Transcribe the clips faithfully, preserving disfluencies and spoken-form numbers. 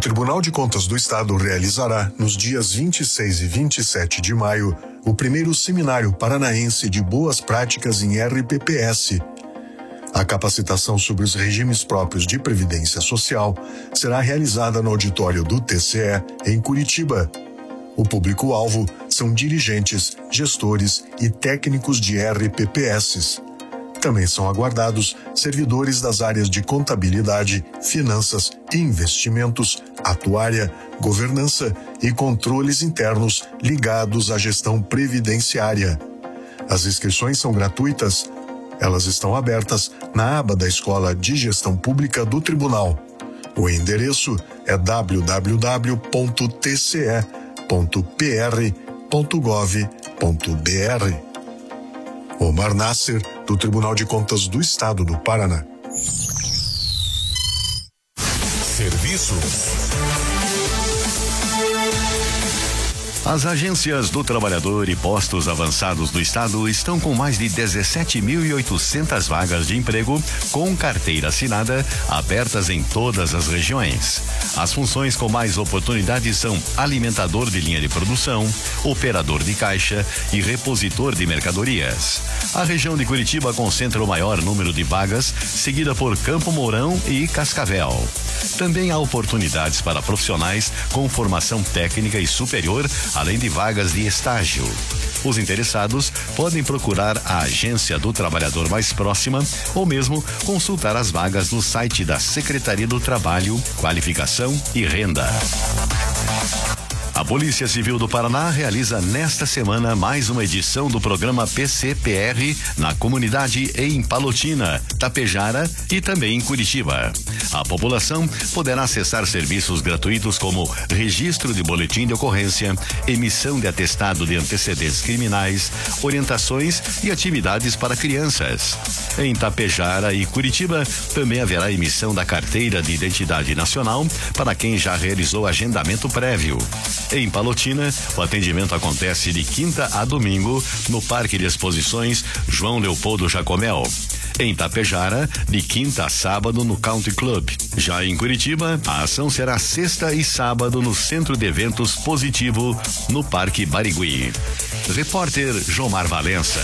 Tribunal de Contas do Estado realizará, nos dias vinte e seis e vinte e sete de maio, o primeiro Seminário Paranaense de Boas Práticas em R P P S. A capacitação sobre os regimes próprios de previdência social será realizada no auditório do T C E, em Curitiba. O público-alvo são dirigentes, gestores e técnicos de R P P S. Também são aguardados servidores das áreas de contabilidade, finanças e investimentos, atuária, governança e controles internos ligados à gestão previdenciária. As inscrições são gratuitas. Elas estão abertas na aba da Escola de Gestão Pública do Tribunal. O endereço é w w w ponto t c e ponto p r ponto gov ponto b r. Omar Nasser, do Tribunal de Contas do Estado do Paraná. Serviço. As agências do trabalhador e postos avançados do estado estão com mais de dezessete mil e oitocentas vagas de emprego com carteira assinada abertas em todas as regiões. As funções com mais oportunidades são alimentador de linha de produção, operador de caixa e repositor de mercadorias. A região de Curitiba concentra o maior número de vagas, seguida por Campo Mourão e Cascavel. Também há oportunidades para profissionais com formação técnica e superior, além de vagas de estágio. Os interessados podem procurar a agência do trabalhador mais próxima ou mesmo consultar as vagas no site da Secretaria do Trabalho, Qualificação e Renda. A Polícia Civil do Paraná realiza nesta semana mais uma edição do programa P C P R na comunidade em Palotina, Tapejara e também em Curitiba. A população poderá acessar serviços gratuitos como registro de boletim de ocorrência, emissão de atestado de antecedentes criminais, orientações e atividades para crianças. Em Tapejara e Curitiba também haverá emissão da carteira de identidade nacional para quem já realizou agendamento prévio. Em Palotina, o atendimento acontece de quinta a domingo no Parque de Exposições João Leopoldo Jacomel. Em Tapejara, de quinta a sábado no Country Club. Já em Curitiba, a ação será sexta e sábado no Centro de Eventos Positivo, no Parque Barigui. Repórter Jomar Valença.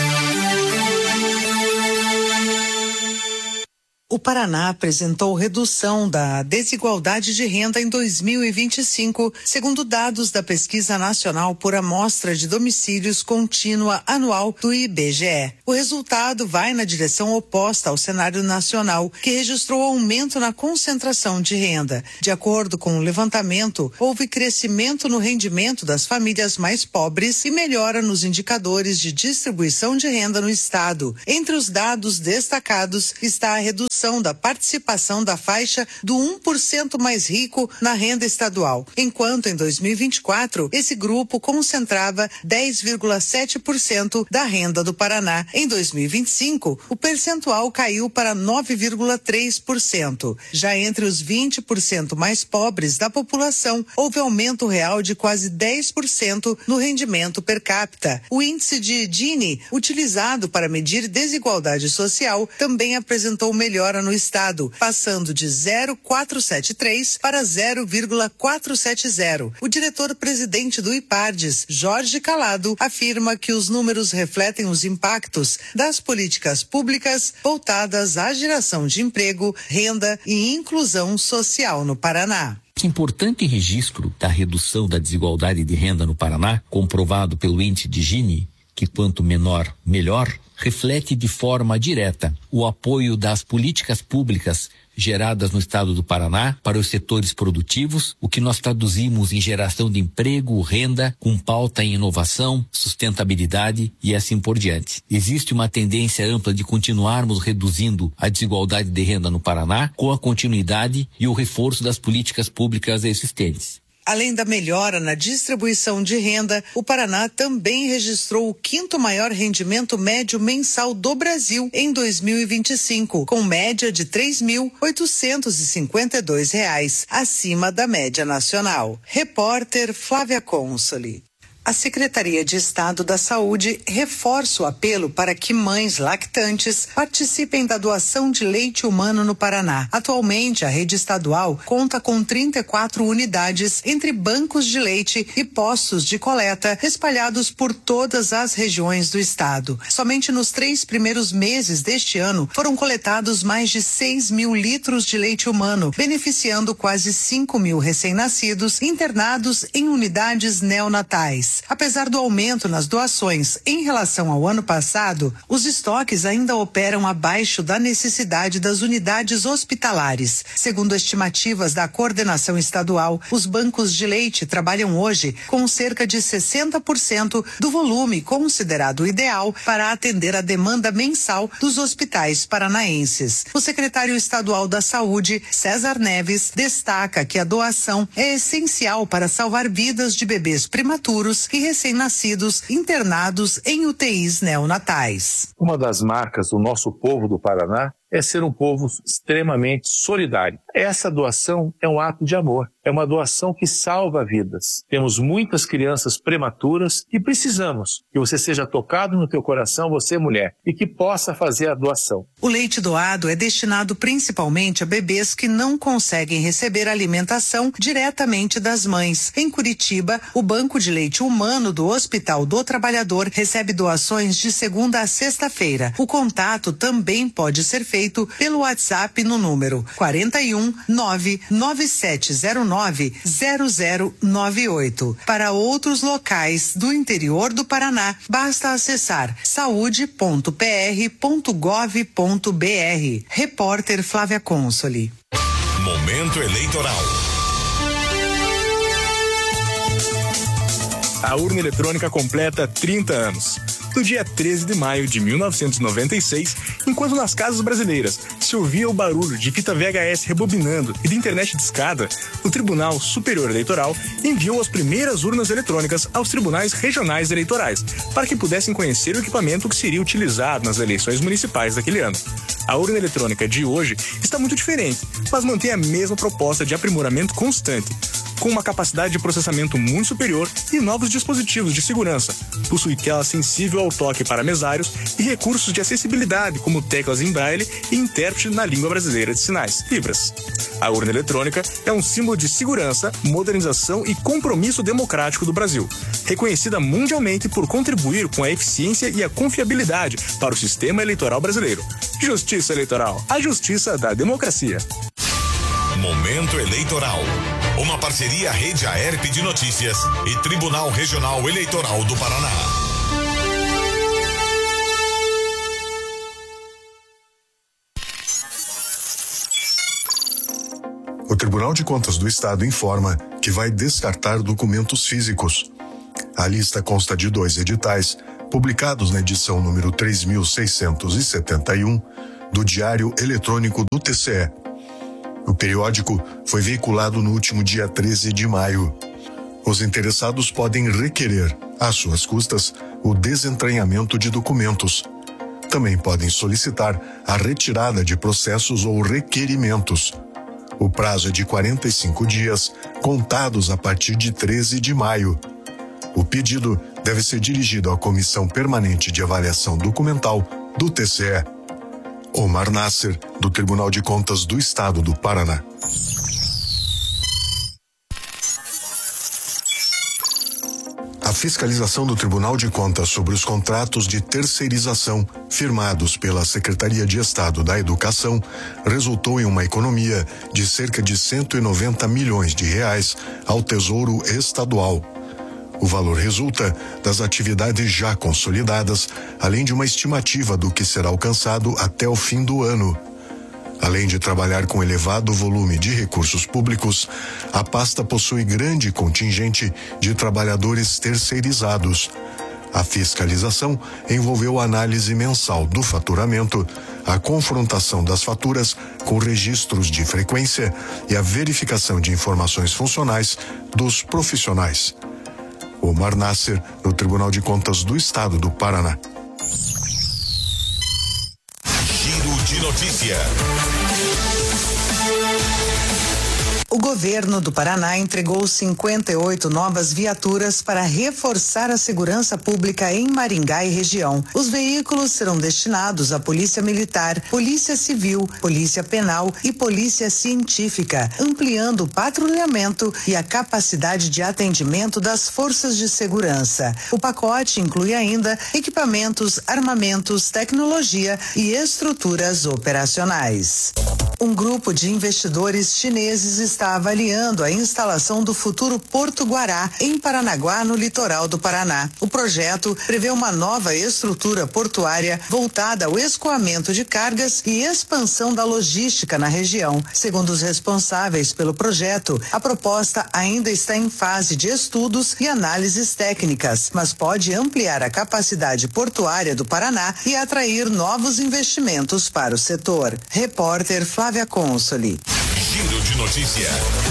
O Paraná apresentou redução da desigualdade de renda em dois mil e vinte e cinco, segundo dados da Pesquisa Nacional por Amostra de Domicílios Contínua Anual do I B G E. O resultado vai na direção oposta ao cenário nacional, que registrou aumento na concentração de renda. De acordo com o levantamento, houve crescimento no rendimento das famílias mais pobres e melhora nos indicadores de distribuição de renda no estado. Entre os dados destacados está a redução da participação da faixa do um por cento mais rico na renda estadual, enquanto em dois mil e vinte e quatro esse grupo concentrava dez vírgula sete por cento da renda do Paraná. Em dois mil e vinte e cinco, o percentual caiu para nove vírgula três por cento. Já entre os vinte por cento mais pobres da população, houve aumento real de quase dez por cento no rendimento per capita. O índice de Gini, utilizado para medir desigualdade social, também apresentou melhora no estado, passando de zero vírgula quatrocentos e setenta e três para zero vírgula quatrocentos e setenta. O diretor-presidente do IPARDES, Jorge Calado, afirma que os números refletem os impactos das políticas públicas voltadas à geração de emprego, renda e inclusão social no Paraná. Importante registro da redução da desigualdade de renda no Paraná, comprovado pelo índice de Gini, que quanto menor, melhor, reflete de forma direta o apoio das políticas públicas geradas no estado do Paraná para os setores produtivos, o que nós traduzimos em geração de emprego, renda, com pauta em inovação, sustentabilidade e assim por diante. Existe uma tendência ampla de continuarmos reduzindo a desigualdade de renda no Paraná com a continuidade e o reforço das políticas públicas existentes. Além da melhora na distribuição de renda, o Paraná também registrou o quinto maior rendimento médio mensal do Brasil em dois mil e vinte e cinco, com média de três mil oitocentos e cinquenta e dois reais, acima da média nacional. Repórter Flávia Consoli. A Secretaria de Estado da Saúde reforça o apelo para que mães lactantes participem da doação de leite humano no Paraná. Atualmente, a rede estadual conta com trinta e quatro unidades entre bancos de leite e postos de coleta espalhados por todas as regiões do estado. Somente nos três primeiros meses deste ano foram coletados mais de seis mil litros de leite humano, beneficiando quase cinco mil recém-nascidos internados em unidades neonatais. Apesar do aumento nas doações em relação ao ano passado, os estoques ainda operam abaixo da necessidade das unidades hospitalares. Segundo estimativas da coordenação estadual, os bancos de leite trabalham hoje com cerca de sessenta por cento do volume considerado ideal para atender a demanda mensal dos hospitais paranaenses. O secretário estadual da Saúde, César Neves, destaca que a doação é essencial para salvar vidas de bebês prematuros e recém-nascidos internados em U T Is neonatais. Uma das marcas do nosso povo do Paraná é ser um povo extremamente solidário. Essa doação é um ato de amor, é uma doação que salva vidas. Temos muitas crianças prematuras e precisamos que você seja tocado no teu coração, você mulher, e que possa fazer a doação. O leite doado é destinado principalmente a bebês que não conseguem receber alimentação diretamente das mães. Em Curitiba, o Banco de Leite Humano do Hospital do Trabalhador recebe doações de segunda a sexta-feira. O contato também pode ser feito feito pelo WhatsApp no número quarenta e um, nove nove sete zero nove, zero zero nove oito. Para outros locais do interior do Paraná, basta acessar saúde ponto p r ponto gov ponto b r. Repórter Flávia Consoli. Momento eleitoral. A urna eletrônica completa trinta anos. No dia treze de maio de mil novecentos e noventa e seis, enquanto nas casas brasileiras se ouvia o barulho de fita V H S rebobinando e de internet discada, o Tribunal Superior Eleitoral enviou as primeiras urnas eletrônicas aos tribunais regionais eleitorais, para que pudessem conhecer o equipamento que seria utilizado nas eleições municipais daquele ano. A urna eletrônica de hoje está muito diferente, mas mantém a mesma proposta de aprimoramento constante, com uma capacidade de processamento muito superior e novos dispositivos de segurança. Possui tela sensível ao toque para mesários e recursos de acessibilidade, como teclas em braille e intérprete na língua brasileira de sinais, Libras. A urna eletrônica é um símbolo de segurança, modernização e compromisso democrático do Brasil, reconhecida mundialmente por contribuir com a eficiência e a confiabilidade para o sistema eleitoral brasileiro. Justiça Eleitoral, a justiça da democracia. Momento eleitoral. Uma parceria Rede A E R P de Notícias e Tribunal Regional Eleitoral do Paraná. O Tribunal de Contas do Estado informa que vai descartar documentos físicos. A lista consta de dois editais, publicados na edição número três mil seiscentos e setenta e um do Diário Eletrônico do T C E. O periódico foi veiculado no último dia treze de maio. Os interessados podem requerer, às suas custas, o desentranhamento de documentos. Também podem solicitar a retirada de processos ou requerimentos. O prazo é de quarenta e cinco dias, contados a partir de treze de maio. O pedido deve ser dirigido à Comissão Permanente de Avaliação Documental do T C E. Omar Nasser, do Tribunal de Contas do Estado do Paraná. A fiscalização do Tribunal de Contas sobre os contratos de terceirização firmados pela Secretaria de Estado da Educação resultou em uma economia de cerca de cento e noventa milhões de reais ao Tesouro Estadual. O valor resulta das atividades já consolidadas, além de uma estimativa do que será alcançado até o fim do ano. Além de trabalhar com elevado volume de recursos públicos, a pasta possui grande contingente de trabalhadores terceirizados. A fiscalização envolveu a análise mensal do faturamento, a confrontação das faturas com registros de frequência e a verificação de informações funcionais dos profissionais. Omar Nasser, no Tribunal de Contas do Estado do Paraná. Giro de notícia. O governo do Paraná entregou cinquenta e oito novas viaturas para reforçar a segurança pública em Maringá e região. Os veículos serão destinados à Polícia Militar, Polícia Civil, Polícia Penal e Polícia Científica, ampliando o patrulhamento e a capacidade de atendimento das forças de segurança. O pacote inclui ainda equipamentos, armamentos, tecnologia e estruturas operacionais. Um grupo de investidores chineses está avaliando a instalação do futuro Porto Guará, em Paranaguá, no litoral do Paraná. O projeto prevê uma nova estrutura portuária voltada ao escoamento de cargas e expansão da logística na região. Segundo os responsáveis pelo projeto, a proposta ainda está em fase de estudos e análises técnicas, mas pode ampliar a capacidade portuária do Paraná e atrair novos investimentos para o setor. Repórter Flávia Consoli. Giro de notícia.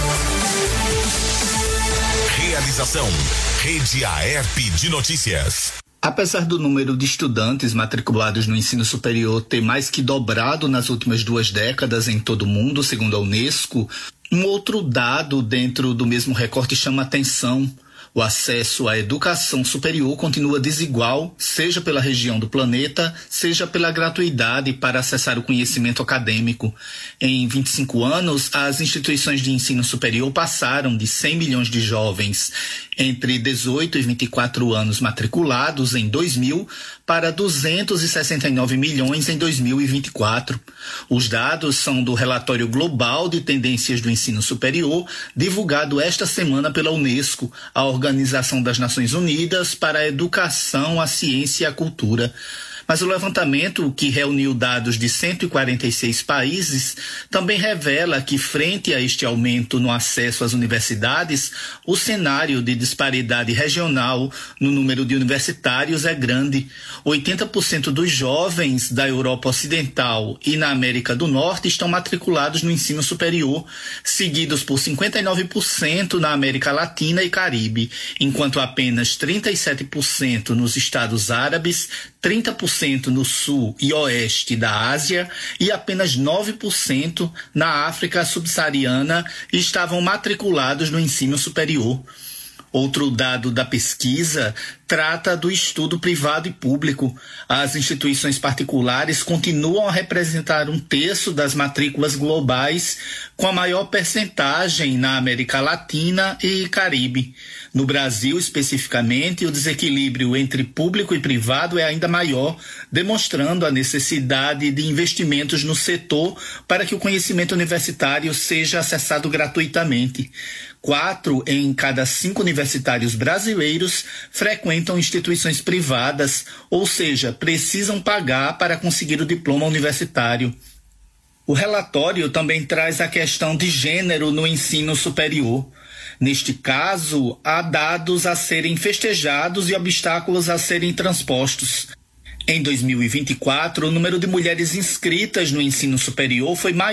Realização Rede Aerp de Notícias. Apesar do número de estudantes matriculados no ensino superior ter mais que dobrado nas últimas duas décadas em todo o mundo, segundo a Unesco, um outro dado dentro do mesmo recorte chama atenção. O acesso à educação superior continua desigual, seja pela região do planeta, seja pela gratuidade para acessar o conhecimento acadêmico. Em vinte e cinco anos, as instituições de ensino superior passaram de cem milhões de jovens entre dezoito e vinte e quatro anos matriculados em dois mil para duzentos e sessenta e nove milhões em dois mil e vinte e quatro. Os dados são do Relatório Global de Tendências do Ensino Superior, divulgado esta semana pela Unesco, a Organização das Nações Unidas para a Educação, a Ciência e a Cultura. Mas o levantamento, que reuniu dados de cento e quarenta e seis países, também revela que, frente a este aumento no acesso às universidades, o cenário de disparidade regional no número de universitários é grande. oitenta por cento dos jovens da Europa Ocidental e na América do Norte estão matriculados no ensino superior, seguidos por cinquenta e nove por cento na América Latina e Caribe, enquanto apenas trinta e sete por cento nos Estados Árabes, trinta por cento no sul e oeste da Ásia e apenas nove por cento na África subsaariana estavam matriculados no ensino superior. Outro dado da pesquisa trata do estudo privado e público. As instituições particulares continuam a representar um terço das matrículas globais, com a maior percentagem na América Latina e Caribe. No Brasil, especificamente, o desequilíbrio entre público e privado é ainda maior, demonstrando a necessidade de investimentos no setor para que o conhecimento universitário seja acessado gratuitamente. Quatro em cada cinco universitários brasileiros frequentam instituições privadas, ou seja, precisam pagar para conseguir o diploma universitário. O relatório também traz a questão de gênero no ensino superior. Neste caso, há dados a serem festejados e obstáculos a serem transpostos. Em dois mil e vinte e quatro, o número de mulheres inscritas no ensino superior foi maior